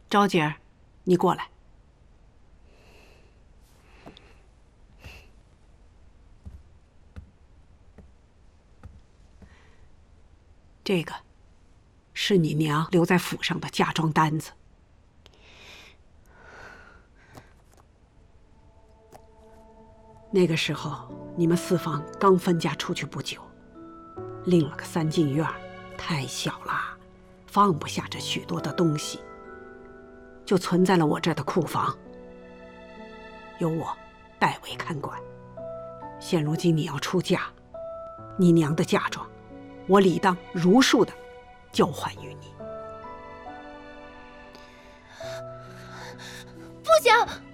昭姐儿，你过来。这个是你娘留在府上的嫁妆单子。那个时候，你们四房刚分家出去不久，另了个3进院，太小了，放不下这许多的东西，就存在了我这儿的库房，由我代为看管。现如今你要出嫁，你娘的嫁妆，我理当如数的交还于你。 不行！